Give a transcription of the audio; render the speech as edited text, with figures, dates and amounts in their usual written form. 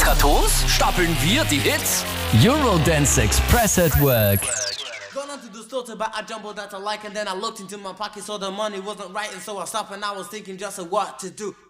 Cartoons stapeln wir die Hits. Eurodance Express at Work. Gone onto the store to buy a jumbo that I like, and then I looked into my pocket, so the money wasn't right, and so I stopped and I was thinking just of what to do.